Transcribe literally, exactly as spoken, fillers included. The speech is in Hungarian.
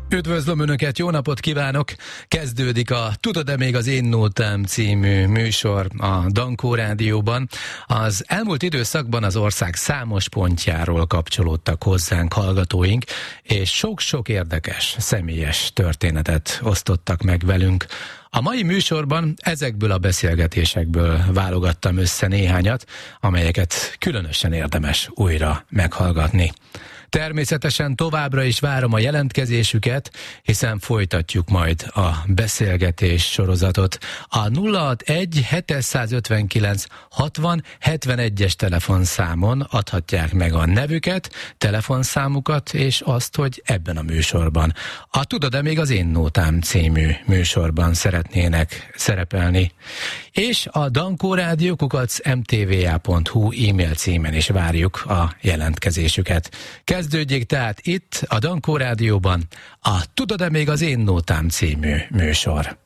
Üdvözlöm Önöket, jó napot kívánok! Kezdődik a Tudod-e még az én nótám című műsor a Dankó Rádióban. Az elmúlt időszakban az ország számos pontjáról kapcsolódtak hozzánk hallgatóink, és sok-sok érdekes, személyes történetet osztottak meg velünk. A mai műsorban ezekből a beszélgetésekből válogattam össze néhányat, amelyeket különösen érdemes újra meghallgatni. Természetesen továbbra is várom a jelentkezésüket, hiszen folytatjuk majd a beszélgetés sorozatot. A nulla hatvanegy hétszázötvenkilenc hatvan hetvenegyes telefonszámon adhatják meg a nevüket, telefonszámukat és azt, hogy ebben a műsorban, a Tudod-e még az én nótám című műsorban szeretnének szerepelni. És a Dankó Rádió kukac em té vé á pont hú e-mail címen is várjuk a jelentkezésüket. Kezdődjék tehát itt, a Dankó Rádióban a Tudod-e még az én nótám című műsor.